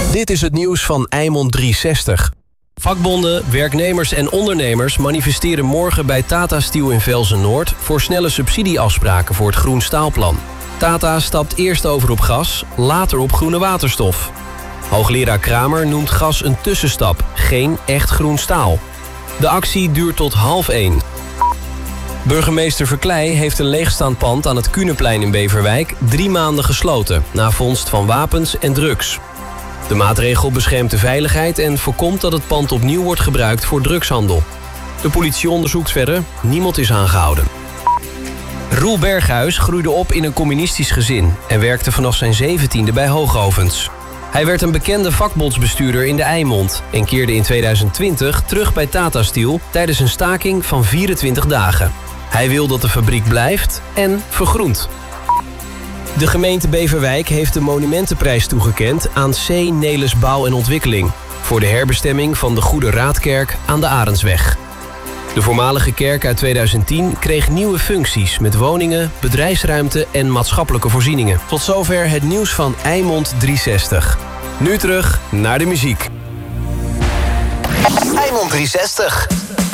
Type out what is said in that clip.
Dit is het nieuws van Eimond 360. Vakbonden, werknemers en ondernemers manifesteren morgen bij Tata Steel in Velzen-Noord voor snelle subsidieafspraken voor het Groen Staalplan. Tata stapt eerst over op gas, later op groene waterstof. Hoogleraar Kramer noemt gas een tussenstap, geen echt groen staal. De actie duurt tot 12:30. Burgemeester Verkleij heeft een leegstaand pand aan het Kuneplein in Beverwijk 3 maanden gesloten, na vondst van wapens en drugs. De maatregel beschermt de veiligheid en voorkomt dat het pand opnieuw wordt gebruikt voor drugshandel. De politie onderzoekt verder, niemand is aangehouden. Roel Berghuis groeide op in een communistisch gezin en werkte vanaf zijn 17e bij Hoogovens. Hij werd een bekende vakbondsbestuurder in de Eimond en keerde in 2020 terug bij Tata Steel tijdens een staking van 24 dagen. Hij wil dat de fabriek blijft en vergroent. De gemeente Beverwijk heeft de monumentenprijs toegekend aan C. Nelis Bouw en Ontwikkeling voor de herbestemming van de Goede Raadkerk aan de Arendsweg. De voormalige kerk uit 2010 kreeg nieuwe functies met woningen, bedrijfsruimte en maatschappelijke voorzieningen. Tot zover het nieuws van Eimond 360. Nu terug naar de muziek. Eimond 360.